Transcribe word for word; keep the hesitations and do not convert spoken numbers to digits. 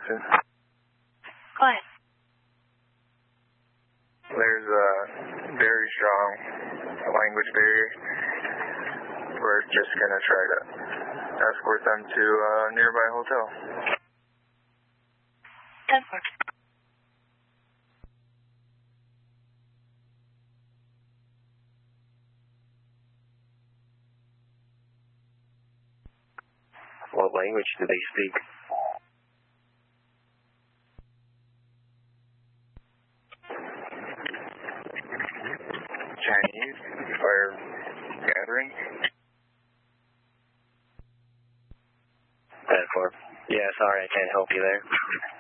question? Go ahead. There's a very strong language barrier. We're just going to try to escort them to a nearby hotel. ten four. What language do they speak? Chinese or Mandarin? ten four. Yeah, sorry, I can't help you there.